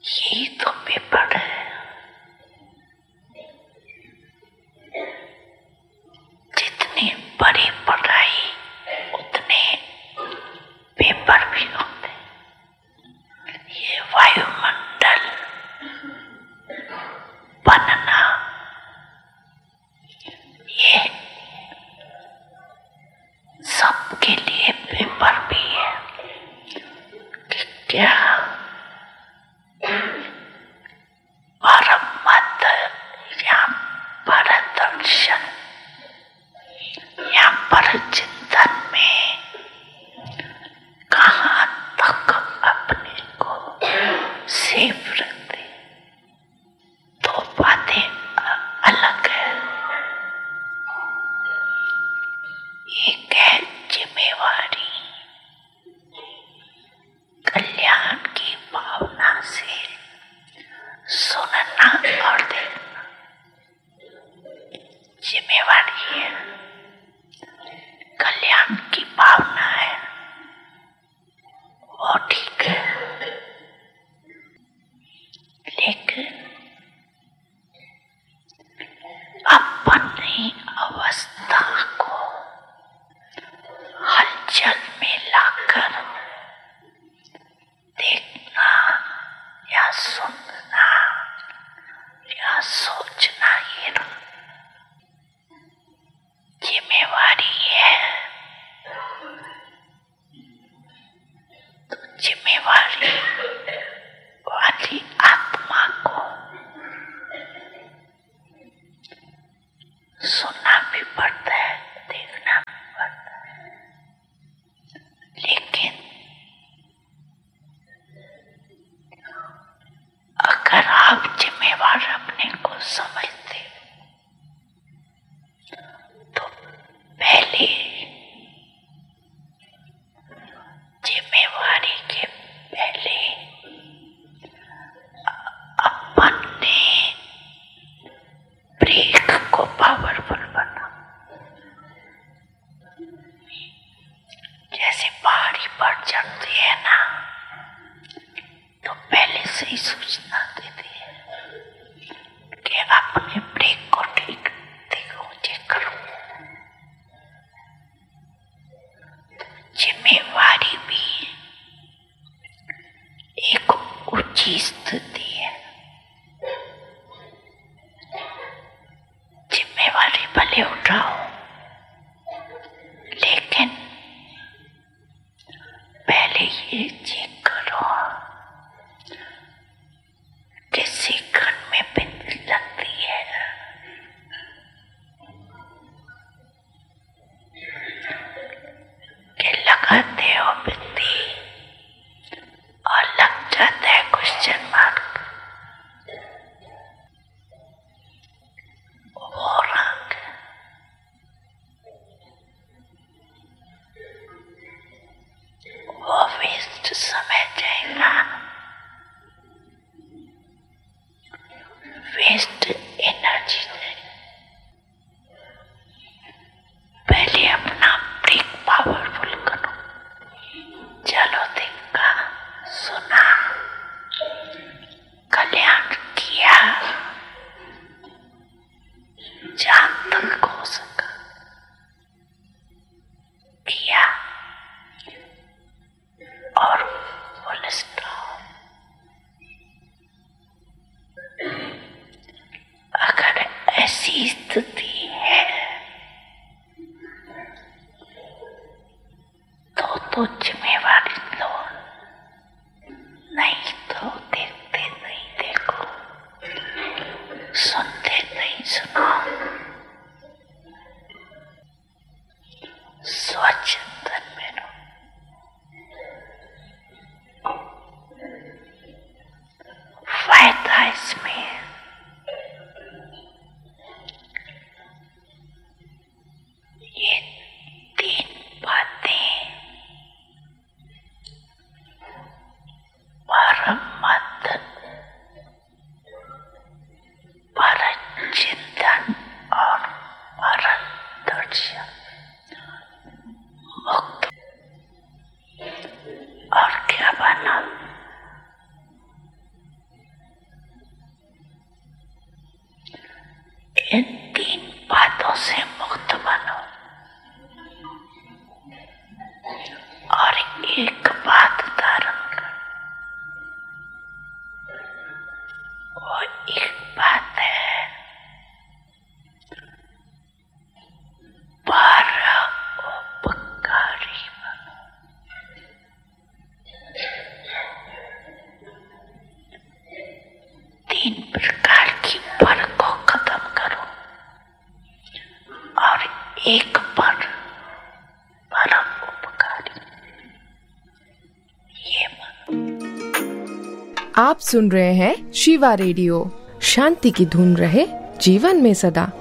यही तो पेपर है। जितनी बड़ी पढ़ाई उतने पेपर भी होते। ये वायुमंडल बनना, ये सबके लिए पेपर भी है कि क्या परम मत या परदर्शन या परचिंतन में कहाँ तक अपने को सेफ रखते। दो बातें अलग है। एक है जिम्मेवारी, कल्याण की भावना से सुनना और देखना जिम्मेवारी है, कल्याण की भावना है, वो ठीक है। लेकिन अपनी अवस्था को हलचल में लाकर देखना या सुनना या सोचना ये जिम्मेवारी है। तो जिम्मेवारी वाली आत्मा को सुनना भी पड़ता है, देखना भी पड़ता है। लेकिन अगर आप जिम्मेवार अपने को समझते तो पहले जिम्मेवारी के पहले अपने ब्रेक को पावरफुल बना। जैसे पहाड़ी पर चढ़ती है ना, तो पहले से ही सूचना देती है कि अपने ब्रेक को ठीक देखो, चेक करो। जिम्मेवारी भी एक ऊंची स्थिति है। जिम्मेवारी भले उठाओ, लेकिन पहले ये चेक करो किसी क्षण में बिंदी लगती है। कि लगाते हो बिंदी और लग जाता है क्वेश्चन मार्क। इन 3 बातों से मुक्त बनो और एक बात धारण करो। वो एक बात है, परोपकारी बनो। 3 प्रकार की पर को खत्म करो और एक पर परोपकारी ये बनो। आप सुन रहे हैं शिवा रेडियो। शांति की धुन रहे जीवन में सदा।